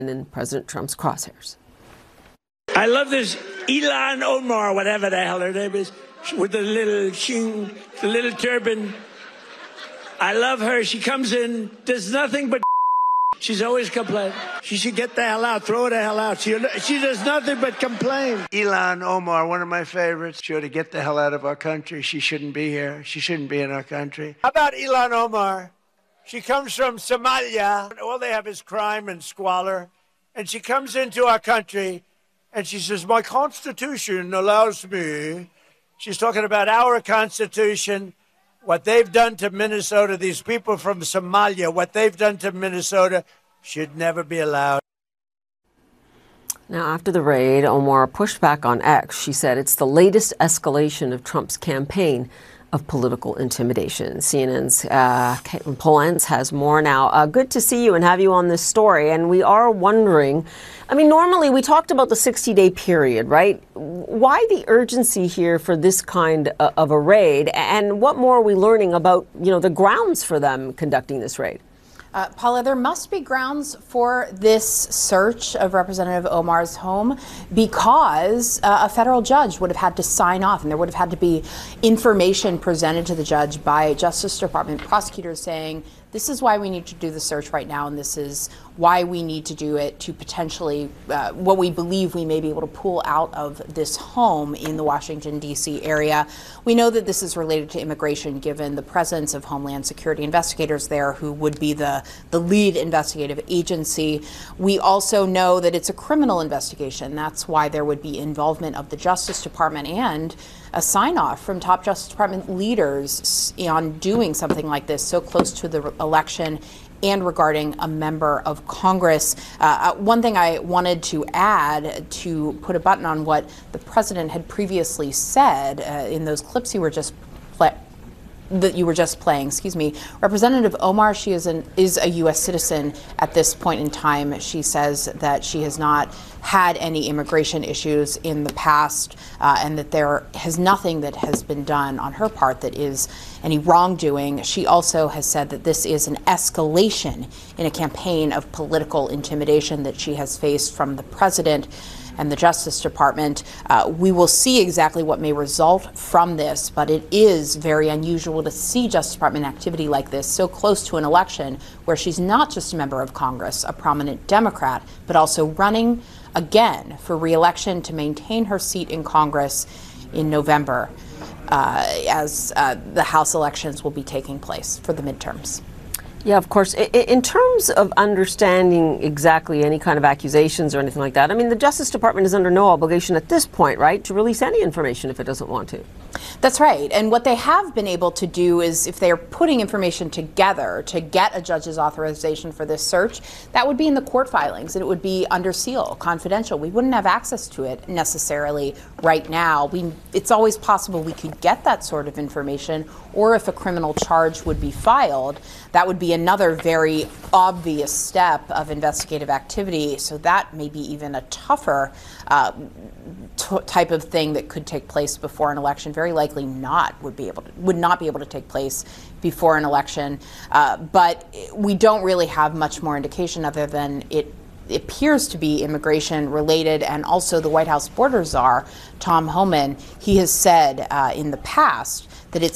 in President Trump's crosshairs. I love this Ilhan Omar, whatever the hell her name is, with the little turban. I love her. She comes in, does nothing but she's always complaining. She should get the hell out, throw the hell out. She does nothing but complain. Ilhan Omar, one of my favorites. She ought to get the hell out of our country. She shouldn't be here. She shouldn't be in our country. How about Ilhan Omar? She comes from Somalia. All they have is crime and squalor. And she comes into our country and she says, my Constitution allows me. She's talking about our Constitution, what they've done to Minnesota, these people from Somalia, what they've done to Minnesota should never be allowed. Now, after the raid, Omar pushed back on X. She said it's the latest escalation of Trump's campaign of political intimidation. CNN's Caitlin Polentz has more now. Good to see you and have you on this story. And we are wondering, I mean, normally we talked about the 60-day period, right? Why the urgency here for this kind of a raid? And what more are we learning about, the grounds for them conducting this raid? Paula, there must be grounds for this search of Representative Omar's home because a federal judge would have had to sign off and there would have had to be information presented to the judge by Justice Department prosecutors saying, this is why we need to do the search right now, and this is why we need to do it to potentially what we believe we may be able to pull out of this home in the Washington, D.C. area. We know that this is related to immigration given the presence of Homeland Security investigators there who would be the lead investigative agency. We also know that it's a criminal investigation. That's why there would be involvement of the Justice Department and a sign-off from top Justice Department leaders on doing something like this so close to the election and regarding a member of Congress. One thing I wanted to add to put a button on what the president had previously said in those clips you were just playing, Representative Omar, she is a U.S. citizen at this point in time. She says that she has not had any immigration issues in the past and that there has nothing that has been done on her part that is any wrongdoing. She also has said that this is an escalation in a campaign of political intimidation that she has faced from the president and the Justice Department. We will see exactly what may result from this, but it is very unusual to see Justice Department activity like this so close to an election where she's not just a member of Congress, a prominent Democrat, but also running again for re-election to maintain her seat in Congress in November as the House elections will be taking place for the midterms. Yeah, of course. In terms of understanding exactly any kind of accusations or anything like that, I mean, the Justice Department is under no obligation at this point, right, to release any information if it doesn't want to. That's right. And what they have been able to do is if they are putting information together to get a judge's authorization for this search, that would be in the court filings and it would be under seal, confidential. We wouldn't have access to it necessarily right now. It's always possible we could get that sort of information, or if a criminal charge would be filed, that would be another very obvious step of investigative activity. So that may be even a tougher type of thing that could take place before an election. Very likely would not be able to take place before an election. But we don't really have much more indication other than it appears to be immigration related. And also the White House border czar, Tom Homan, he has said in the past that it's